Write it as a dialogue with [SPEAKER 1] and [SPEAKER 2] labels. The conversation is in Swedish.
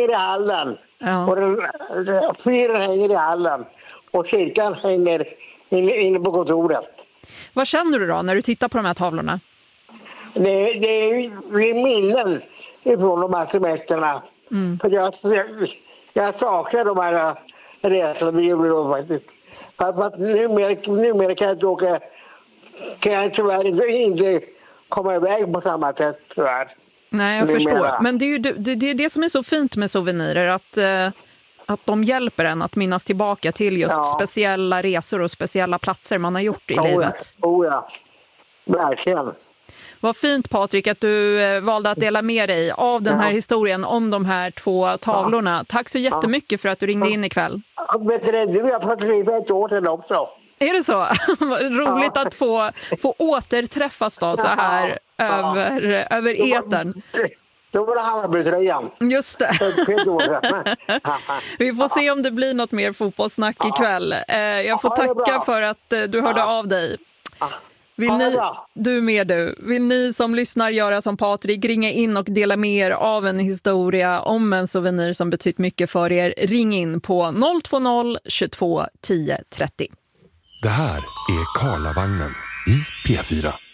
[SPEAKER 1] hänger i hallen.
[SPEAKER 2] Ja.
[SPEAKER 1] Och fyren hänger i hallen. Och kyrkan hänger inne på kontoret.
[SPEAKER 2] Vad känner du då när du tittar på de här tavlorna?
[SPEAKER 1] Det är minnen ifrån de här semesterna. För jag saknar de här resorna vi gjorde då faktiskt. För att numera kan jag inte åka, kan jag tyvärr inte komma iväg på samma sätt tyvärr.
[SPEAKER 2] Nej, jag förstår. Men det är ju det som är så fint med souvenirer, att de hjälper en att minnas tillbaka till just speciella resor och speciella platser man har gjort i livet.
[SPEAKER 1] Ja, verkligen.
[SPEAKER 2] Vad fint, Patrik, att du valde att dela med dig av den här historien om de här 2 tavlorna. Tack så jättemycket för att du ringde in ikväll.
[SPEAKER 1] Vet du, vi har fått skriva ett år sedan också.
[SPEAKER 2] Är det så? Roligt att få återträffas då så här över etern.
[SPEAKER 1] Då var det Hammarbytröjan.
[SPEAKER 2] Just det. Vi får se om det blir något mer fotbollssnack ikväll. Jag får tacka för att du hörde av dig. Vill ni som lyssnar göra som Patrik, ringa in och dela med er av en historia om en souvenir som betytt mycket för er? Ring in på 020 22 10 30.
[SPEAKER 3] Det här är Karlavagnen i P4.